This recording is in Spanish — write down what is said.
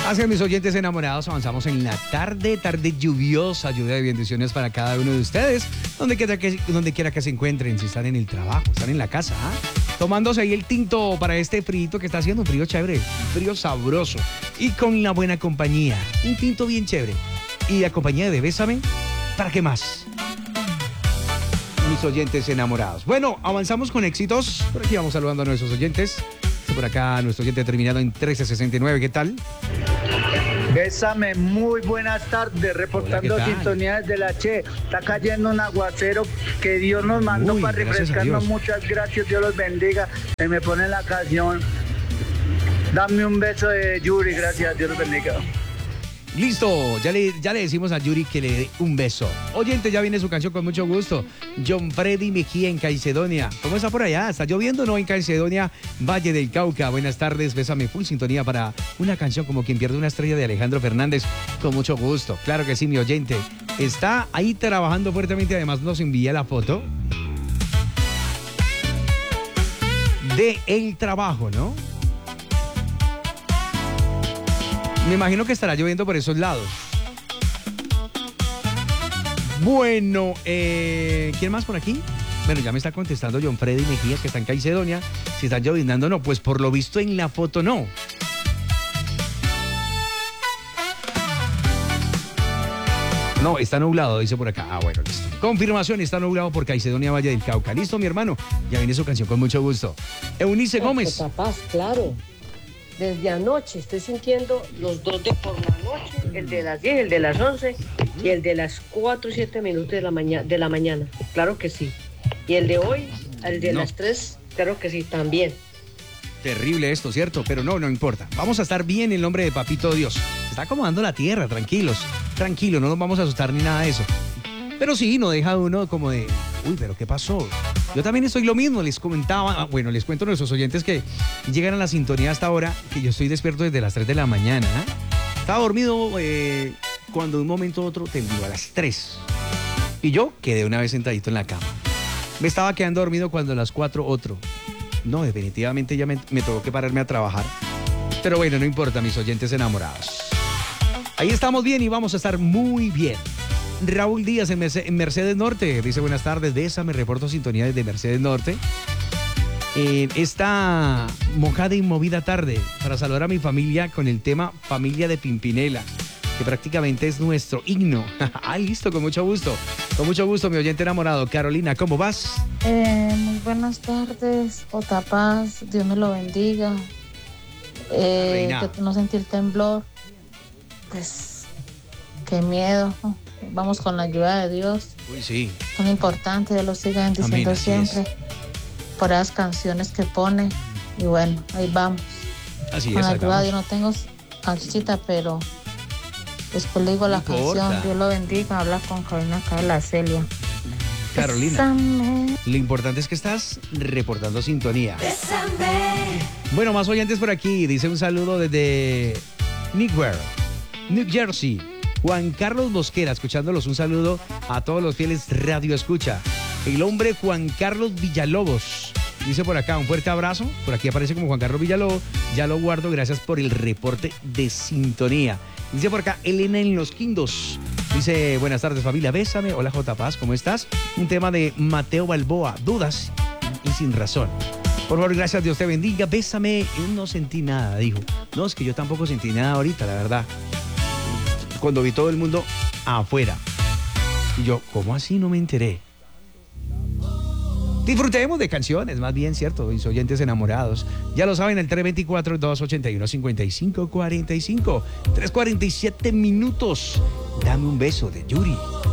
Gracias, mis oyentes enamorados. Avanzamos en la tarde lluviosa, lluvia de bendiciones para cada uno de ustedes, donde quiera que se encuentren, si están en el trabajo, están en la casa, tomándose ahí el tinto para este frío que está haciendo, un frío chévere, un frío sabroso, y con la buena compañía, un tinto bien chévere, y la compañía de Bésame, ¿para qué más? Mis oyentes enamorados. Bueno, avanzamos con éxitos. Por aquí vamos saludando a nuestros oyentes. Por acá, nuestro oyente terminado en 1369. ¿Qué tal? Bésame, muy buenas tardes, reportando Hola, sintonías de la Che. Está cayendo un aguacero que Dios nos mandó para refrescarnos. Muchas gracias, Dios los bendiga. Se me pone la canción. Dame un beso de Yuri, gracias, Dios los bendiga. Listo, ya le decimos a Yuri que le dé un beso. Oyente, ya viene su canción con mucho gusto. John Freddy Mejía en Caicedonia. ¿Cómo está por allá? ¿Está lloviendo o no en Caicedonia, Valle del Cauca? Buenas tardes, Bésame, full sintonía para una canción como Quien pierde una estrella de Alejandro Fernández. Con mucho gusto. Claro que sí, mi oyente. Está ahí trabajando fuertemente, además nos envía la foto de el trabajo, ¿no? Me imagino que estará lloviendo por esos lados. Bueno, ¿quién más por aquí? Bueno, ya me está contestando John Freddy Mejía, que está en Caicedonia. Si están lloviznando, no. Pues por lo visto en la foto, no. No, está nublado, dice por acá. Ah, bueno, listo. Confirmación, está nublado por Caicedonia, Valle del Cauca. Listo, mi hermano. Ya viene su canción con mucho gusto. Eunice Gómez. Papás, claro. Desde anoche estoy sintiendo los dos de por la noche, el de las 10, el de las 11 y el de las 4 y 7 minutos de la mañana. Claro que sí. Y el de hoy, el de las 3, claro que sí, también. Terrible esto, ¿cierto? Pero no importa. Vamos a estar bien en nombre de Papito Dios. Se está acomodando la tierra, tranquilos. Tranquilo, no nos vamos a asustar ni nada de eso. Pero sí, no deja uno como de, uy, pero ¿qué pasó? Yo también estoy lo mismo, les comentaba, bueno, les cuento a nuestros oyentes que llegan a la sintonía hasta ahora, que yo estoy despierto desde las 3 de la mañana. Estaba dormido cuando de un momento a otro tembló a las 3. Y yo quedé una vez sentadito en la cama. Me estaba quedando dormido cuando a las 4 otro. No, definitivamente ya me tocó que pararme a trabajar. Pero bueno, no importa, mis oyentes enamorados. Ahí estamos bien y vamos a estar muy bien. Raúl Díaz en Mercedes Norte dice: buenas tardes, Bésame, reporto sintonía desde Mercedes Norte. Esta mojada y movida tarde para saludar a mi familia con el tema Familia de Pimpinela, que prácticamente es nuestro himno. Ah, listo, con mucho gusto, mi oyente enamorado. Carolina, ¿cómo vas? Muy buenas tardes, Otapaz, Dios me lo bendiga. Que no sentí el temblor, pues qué miedo. Vamos con la ayuda de Dios. Uy, sí. Son importantes, Dios los siga bendiciendo siempre por esas canciones que pone. Y bueno, ahí vamos. Así con es. la ayuda de Dios no tengo canchita, pero después le digo la canción. Dios lo bendiga. Habla con Carolina acá de la Celia. Carolina, Bésame. Lo importante es que estás reportando sintonía. Bésame. Bueno, más oyentes por aquí. Dice un saludo desde Newark, New Jersey. Juan Carlos Mosquera, escuchándolos, un saludo a todos los fieles Radio Escucha. El hombre Juan Carlos Villalobos, dice por acá, un fuerte abrazo. Por aquí aparece como Juan Carlos Villalobos. Ya lo guardo, gracias por el reporte de sintonía. Dice por acá Elena en Los Quindos. Dice: buenas tardes, familia, Bésame. Hola, J. Paz, ¿cómo estás? Un tema de Mateo Balboa, Dudas y Sin Razón. Por favor, gracias, Dios te bendiga. Bésame. Yo no sentí nada, dijo. No, es que yo tampoco sentí nada ahorita, la verdad. Cuando vi todo el mundo afuera. Y yo, ¿cómo así? No me enteré. Disfrutemos de canciones, más bien, ¿cierto? Mis oyentes enamorados. Ya lo saben, el 324-281-5545. 3:47 minutos. Dame un beso de Yuri.